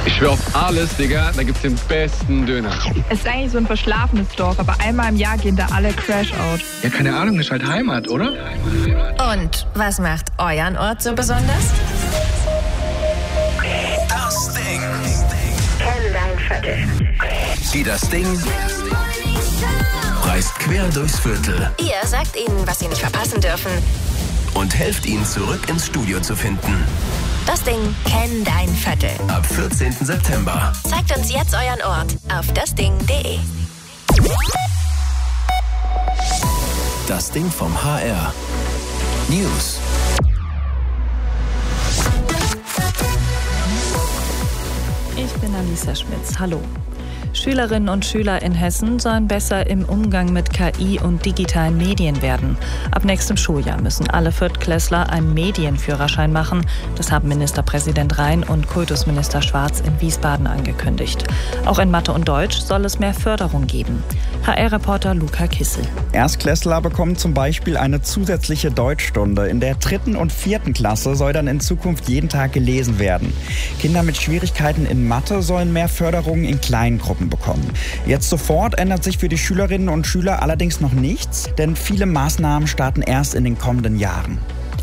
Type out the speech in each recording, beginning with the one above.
Ich schwör auf alles, Digga, da gibt's den besten Döner. Es ist eigentlich so ein verschlafenes Dorf, aber einmal im Jahr gehen da alle Crash-out. Ja, keine Ahnung, ist halt Heimat, oder? Und was macht euren Ort so besonders? Das Ding. Kenn dein Viertel. Die Das Ding reist quer durchs Viertel Ihr sagt ihnen, was sie nicht verpassen dürfen. und helft ihnen zurück ins Studio zu finden. Das Ding Kenn dein Viertel. Ab 14. September. Zeigt uns jetzt euren Ort auf dasding.de. Das Ding vom HR. News. Ich bin Alicia Schmitz. Hallo. Schülerinnen und Schüler in Hessen sollen besser im Umgang mit KI und digitalen Medien werden. Ab nächstem Schuljahr müssen alle Viertklässler einen Medienführerschein machen. Das haben Ministerpräsident Rhein und Kultusminister Schwarz in Wiesbaden angekündigt. Auch in Mathe und Deutsch soll es mehr Förderung geben. HR-Reporter Luca Kissel. Erstklässler bekommen zum Beispiel eine zusätzliche Deutschstunde. In der 3. und 4. Klasse soll dann in Zukunft jeden Tag gelesen werden. Kinder mit Schwierigkeiten in Mathe sollen mehr Förderung in kleinen Gruppen bekommen. Jetzt sofort ändert sich für die Schülerinnen und Schüler allerdings noch nichts, denn viele Maßnahmen starten erst in den kommenden Jahren.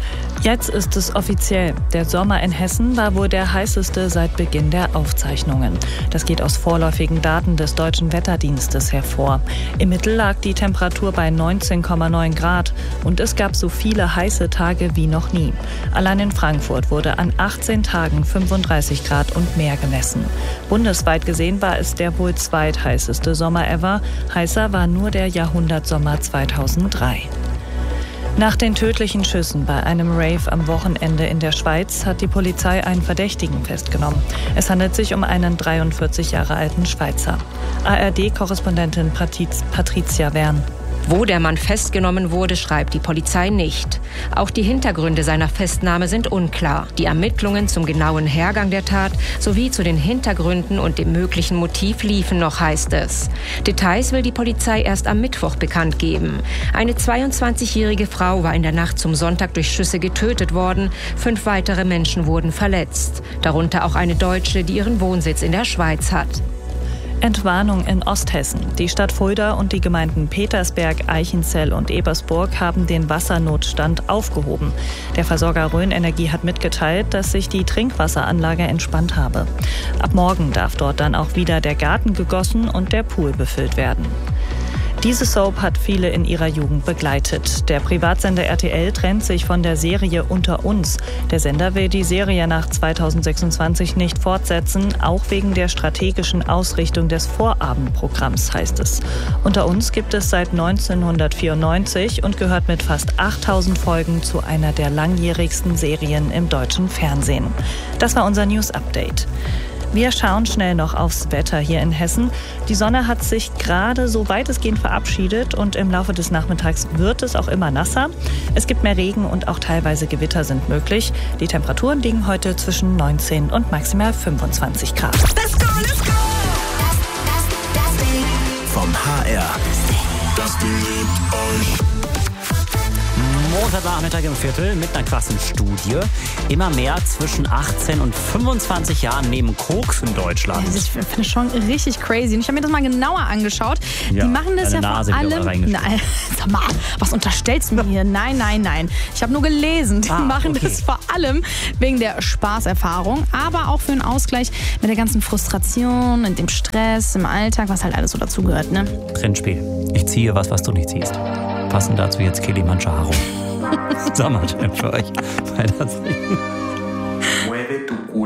Jetzt ist es offiziell. Der Sommer in Hessen war wohl der heißeste seit Beginn der Aufzeichnungen. Das geht aus vorläufigen Daten des Deutschen Wetterdienstes hervor. Im Mittel lag die Temperatur bei 19,9 Grad und es gab so viele heiße Tage wie noch nie. Allein in Frankfurt wurde an 18 Tagen 35 Grad und mehr gemessen. Bundesweit gesehen war es der wohl zweitheißeste Sommer ever. Heißer war nur der Jahrhundertsommer 2003. Nach den tödlichen Schüssen bei einem Rave am Wochenende in der Schweiz hat die Polizei einen Verdächtigen festgenommen. Es handelt sich um einen 43 Jahre alten Schweizer. ARD-Korrespondentin Patricia Wern. Wo der Mann festgenommen wurde, schreibt die Polizei nicht. Auch die Hintergründe seiner Festnahme sind unklar. Die Ermittlungen zum genauen Hergang der Tat sowie zu den Hintergründen und dem möglichen Motiv liefen noch, heißt es. Details will die Polizei erst am Mittwoch bekannt geben. Eine 22-jährige Frau war in der Nacht zum Sonntag durch Schüsse getötet worden. 5 weitere Menschen wurden verletzt. Darunter auch eine Deutsche, die ihren Wohnsitz in der Schweiz hat. Entwarnung in Osthessen. Die Stadt Fulda und die Gemeinden Petersberg, Eichenzell und Ebersburg haben den Wassernotstand aufgehoben. Der Versorger Rhön Energie hat mitgeteilt, dass sich die Trinkwasseranlage entspannt habe. Ab morgen darf dort dann auch wieder der Garten gegossen und der Pool befüllt werden. Diese Soap hat viele in ihrer Jugend begleitet. Der Privatsender RTL trennt sich von der Serie Unter uns. Der Sender will die Serie nach 2026 nicht fortsetzen, auch wegen der strategischen Ausrichtung des Vorabendprogramms, heißt es. Unter uns gibt es seit 1994 und gehört mit fast 8000 Folgen zu einer der langjährigsten Serien im deutschen Fernsehen. Das war unser News-Update. Wir schauen schnell noch aufs Wetter hier in Hessen. Die Sonne hat sich gerade so weitestgehend verabschiedet und im Laufe des Nachmittags wird es auch immer nasser. Es gibt mehr Regen und auch teilweise Gewitter sind möglich. Die Temperaturen liegen heute zwischen 19 und maximal 25 Grad. Let's go, let's go! Vom HR. Das Ding liebt euch. Montagnachmittag im Viertel mit einer krassen Studie. Immer mehr zwischen 18 und 25 Jahren nehmen Koks in Deutschland. Das ist, finde ich schon richtig crazy. Und ich habe mir das mal genauer angeschaut. Ja, die machen das ja Nase vor allem... Nein, sag mal, was unterstellst du mir hier? Nein. Ich habe nur gelesen. Die machen das vor allem wegen der Spaßerfahrung, aber auch für einen Ausgleich mit der ganzen Frustration und dem Stress im Alltag, was halt alles so dazugehört, ne? Trendspiel. Ich ziehe was du nicht ziehst. Passend dazu jetzt Kilimanjaro. Sommertrend für euch bei das Ding.